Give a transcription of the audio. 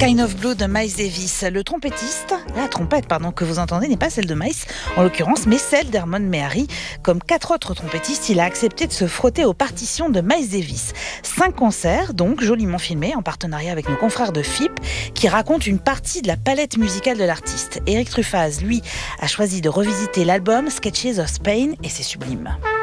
Kind of Blue de Miles Davis. La trompette que vous entendez n'est pas celle de Miles en l'occurrence, mais celle d'Hermon Mehari. Comme 4 autres trompettistes, il a accepté de se frotter aux partitions de Miles Davis. 5 concerts, donc joliment filmés, en partenariat avec nos confrères de FIP, qui racontent une partie de la palette musicale de l'artiste. Éric Truffaz, lui, a choisi de revisiter l'album Sketches of Spain et c'est sublime.